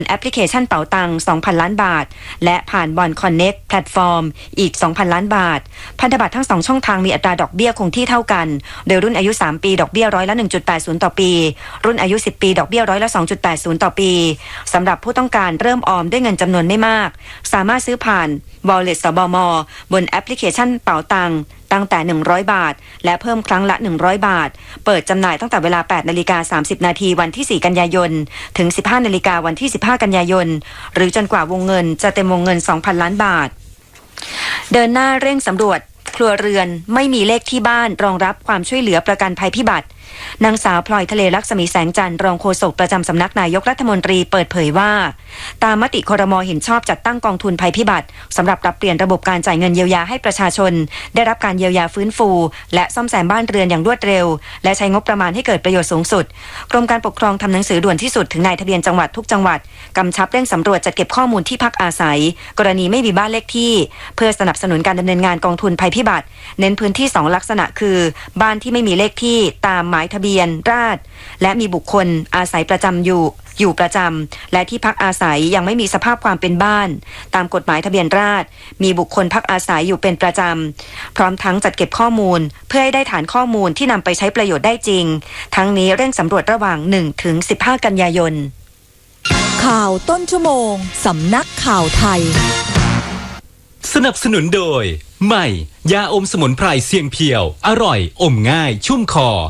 แอปพลิเคชันเป๋าตัง 2,000 ล้านบาทและผ่านบอนคอนเน็กแพลตฟอร์มอีก 2,000 ล้านบาทพันธบัตรทั้ง2ช่องทางมีอัตราดอกเบี้ยคงที่เท่ากันโดยรุ่นอายุ3ปีดอกเบี้ยร้อยละ 1.80 ต่อปีรุ่นอายุ10ปีดอกเบี้ยร้อยละ 2.80 ต่อปีสำหรับผู้ต้องการเริ่มออมด้วยเงินจำนวนไม่มากสามารถซื้อผ่าน Wallet สบม.บนแอปพลิเคชันเป๋าตังตั้งแต่100บาทและเพิ่มครั้งละ100บาทเปิดจำหน่ายตั้งแต่เวลา 8:30 น.วันที่4กันยายนถึง 15:00 น.วันที่15กันยายนหรือจนกว่าวงเงินจะเต็มวงเงิน 2,000 ล้านบาทเดินหน้าเร่งสำรวจครัวเรือนไม่มีเลขที่บ้านรองรับความช่วยเหลือประกันภัยพิบัตินางสาวพลอยทะเลลักษมีแสงจันทร์รองโฆษกประจำสำนักนายกรัฐมนตรีเปิดเผยว่าตามมติครม.เห็นชอบจัดตั้งกองทุนภัยพิบัติสำหรับปรับเปลี่ยนระบบการจ่ายเงินเยียวยาให้ประชาชนได้รับการเยียวยาฟื้นฟูและซ่อมแซมบ้านเรือนอย่างรวดเร็วและใช้งบประมาณให้เกิดประโยชน์สูงสุดกรมการปกครองทำหนังสือด่วนที่สุดถึงนายทะเบียนจังหวัดทุกจังหวัดกำชับเร่งสำรวจจัดเก็บข้อมูลที่พักอาศัยกรณีไม่มีบ้านเลขที่เพื่อสนับสนุนการดำเนินงานกองทุนภัยพิบัติเน้นพื้นที่2ลักษณะคือบ้านที่ไม่มีเลขที่ตามหมายทะเบียนราษฎร์และมีบุคคลอาศัยประจำอยู่ประจำและที่พักอาศัยยังไม่มีสภาพความเป็นบ้านตามกฎหมายทะเบียนราษฎร์มีบุคคลพักอาศัยอยู่เป็นประจำพร้อมทั้งจัดเก็บข้อมูลเพื่อให้ได้ฐานข้อมูลที่นำไปใช้ประโยชน์ได้จริงทั้งนี้เร่งสำรวจระหว่าง 1-15 กันยายนข่าวต้นชั่วโมงสำนักข่าวไทยสนับสนุนโดยใหม่ยาอมสมุนไพรเสียงเพียวอร่อยอมง่ายชุ่มคอ